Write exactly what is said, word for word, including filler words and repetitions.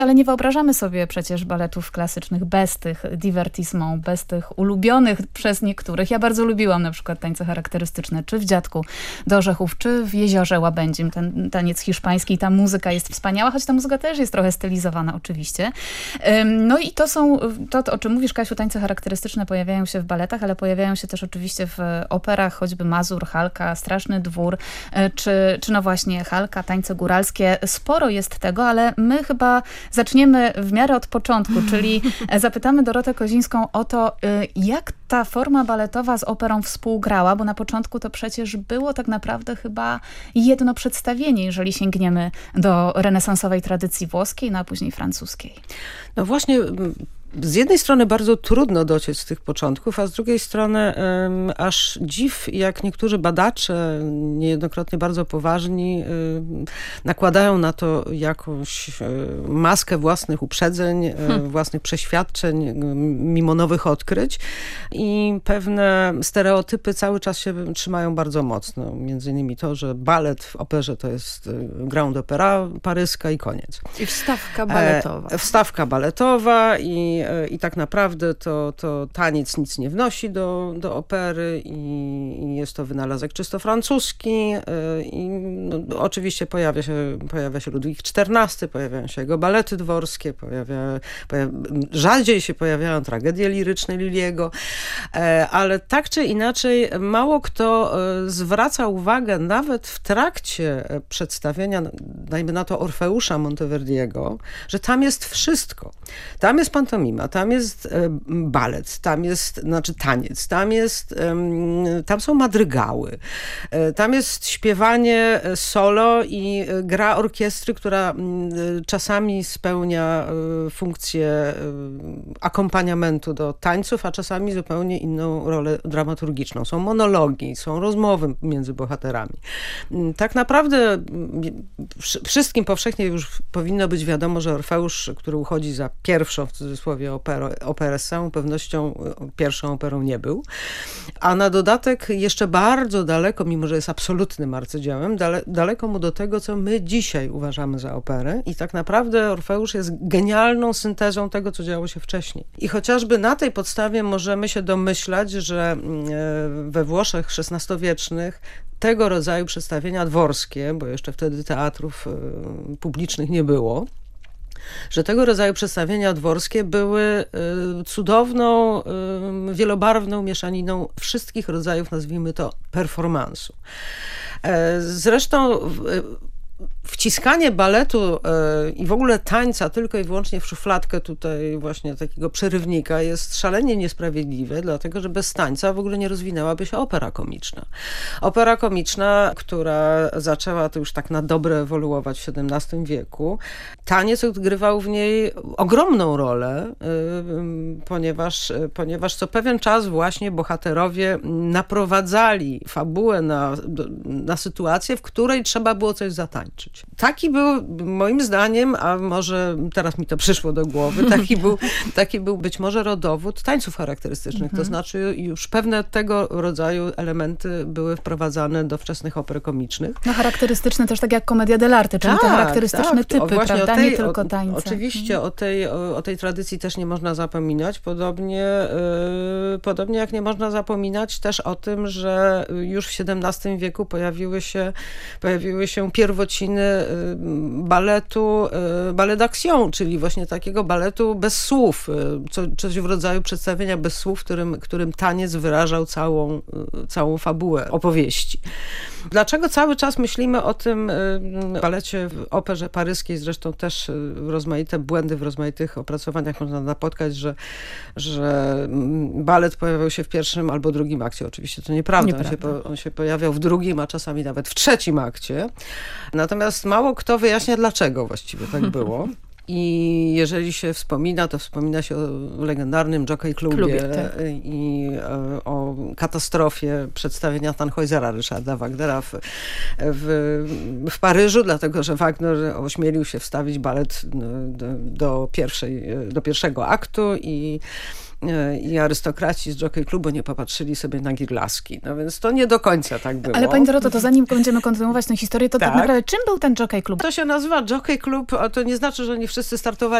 Ale nie wyobrażamy sobie przecież baletów klasycznych bez tych divertissement, bez tych ulubionych przez niektórych. Ja bardzo lubiłam na przykład tańce charakterystyczne, czy w Dziadku do Orzechów, czy w Jeziorze Łabędzim. Ten taniec hiszpański, ta muzyka jest wspaniała, choć ta muzyka też jest trochę stylizowana oczywiście. No i to są, to o czym mówisz, Kasiu, tańce charakterystyczne pojawiają się w baletach, ale pojawiają się też oczywiście w operach, choćby Mazur, Halka, Straszny Dwór, czy, czy no właśnie Halka, tańce góralskie. Sporo jest tego, ale my chyba zaczniemy w miarę od początku, czyli zapytamy Dorotę Kozińską o to, jak ta forma baletowa z operą współgrała, bo na początku to przecież było tak naprawdę chyba jedno przedstawienie, jeżeli sięgniemy do renesansowej tradycji włoskiej, no a później francuskiej. No właśnie, z jednej strony bardzo trudno dociec z tych początków, a z drugiej strony um, aż dziw, jak niektórzy badacze, niejednokrotnie bardzo poważni, um, nakładają na to jakąś um, maskę własnych uprzedzeń, hmm. własnych przeświadczeń, um, mimo nowych odkryć i pewne stereotypy cały czas się trzymają bardzo mocno. Między innymi to, że balet w operze to jest Grand Opéra paryska i koniec. I wstawka baletowa. E, wstawka baletowa i I tak naprawdę to, to taniec nic nie wnosi do, do opery i, i jest to wynalazek czysto francuski. I no, oczywiście pojawia się, pojawia się Ludwik czternasty, pojawiają się jego balety dworskie, pojawia, pojawia, rzadziej się pojawiają tragedie liryczne Liliego, ale tak czy inaczej mało kto zwraca uwagę nawet w trakcie przedstawienia, dajmy na to Orfeusza Monteverdiego, że tam jest wszystko. Tam jest pantomima, tam jest balet, tam jest, znaczy taniec, tam jest, tam są madrygały, tam jest śpiewanie solo i gra orkiestry, która czasami spełnia funkcję akompaniamentu do tańców, a czasami zupełnie inną rolę dramaturgiczną. Są monologi, są rozmowy między bohaterami. Tak naprawdę wszystkim powszechnie już powinno być wiadomo, że Orfeusz, który uchodzi za pierwszą, w cudzysłowie, operę, operę z całą pewnością pierwszą operą nie był. A na dodatek jeszcze bardzo daleko, mimo że jest absolutnym arcydziełem, dale, daleko mu do tego, co my dzisiaj uważamy za operę. I tak naprawdę Orfeusz jest genialną syntezą tego, co działo się wcześniej. I chociażby na tej podstawie możemy się domyślać, że we Włoszech szesnastowiecznych tego rodzaju przedstawienia dworskie, bo jeszcze wtedy teatrów publicznych nie było, że tego rodzaju przedstawienia dworskie były cudowną, wielobarwną mieszaniną wszystkich rodzajów, nazwijmy to, performansu. Zresztą wciskanie baletu yy, i w ogóle tańca tylko i wyłącznie w szufladkę tutaj właśnie takiego przerywnika jest szalenie niesprawiedliwe, dlatego że bez tańca w ogóle nie rozwinęłaby się opera komiczna. Opera komiczna, która zaczęła to już tak na dobre ewoluować w siedemnastym wieku, taniec odgrywał w niej ogromną rolę, yy, ponieważ, ponieważ co pewien czas właśnie bohaterowie naprowadzali fabułę na, na sytuację, w której trzeba było coś zatańczyć. Taki był, moim zdaniem, a może teraz mi to przyszło do głowy, taki był, taki był być może rodowód tańców charakterystycznych. Mhm. To znaczy już pewne tego rodzaju elementy były wprowadzane do wczesnych oper komicznych. No charakterystyczne też tak jak komedia dell'arte, czyli tak, te charakterystyczne tak. typy, o, prawda? Tej, nie tylko tańce. O, oczywiście mhm. o, tej, o, o tej tradycji też nie można zapominać. Podobnie, yy, podobnie jak nie można zapominać też o tym, że już w siedemnastym wieku pojawiły się, pojawiły się pierwociny baletu, ballet d'action, czyli właśnie takiego baletu bez słów, co, coś w rodzaju przedstawienia bez słów, którym, którym taniec wyrażał całą, całą fabułę opowieści. Dlaczego cały czas myślimy o tym balecie w operze paryskiej, zresztą też rozmaite błędy w rozmaitych opracowaniach można napotkać, że, że balet pojawiał się w pierwszym albo drugim akcie. Oczywiście to nieprawda. On się, po, on się pojawiał w drugim, a czasami nawet w trzecim akcie. Natomiast mało kto wyjaśnia, dlaczego właściwie tak było. I jeżeli się wspomina, to wspomina się o legendarnym Jockey Klubie, Klubie tak. i o katastrofie przedstawienia Tannhäusera Ryszarda Wagnera w, w, w Paryżu, dlatego że Wagner ośmielił się wstawić balet do, do, pierwszej, do pierwszego aktu i e, i arystokraci z Jockey Klubu nie popatrzyli sobie na Girlaski. No więc to nie do końca tak było. Ale pani Doroto, to zanim będziemy kontynuować tę historię, to tak, Tak. tak naprawdę czym był ten Jockey Klub? To się nazywa Jockey Klub, a to nie znaczy, że oni wszyscy startowali